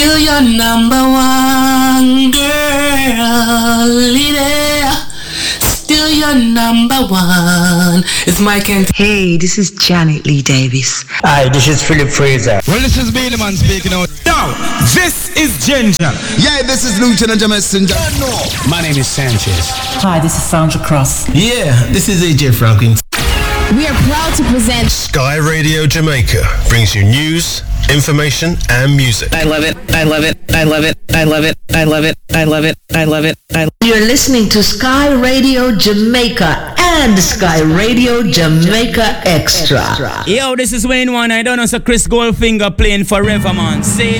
Still your number one girl, yeah. Still your number one. It's Mike and... Hey, this is Janet Lee Davis. Hi, this is Philip Fraser. Well, this is Bailey Man speaking out. Now, this is Ginger. Yeah, this is Lieutenant Messenger. My name is Sanchez. Hi, this is Sandra Cross. Yeah, this is AJ Franklin. We are proud to present Sky Radio Jamaica brings you news, information, and music. I love it. I love it. I love it. I love it. I love it. I love it. I love it. You're listening to Sky Radio Jamaica and Sky Radio Jamaica Extra. Yo, this is Wayne One. I don't know, so Chris Goldfinger playing forever, man. Say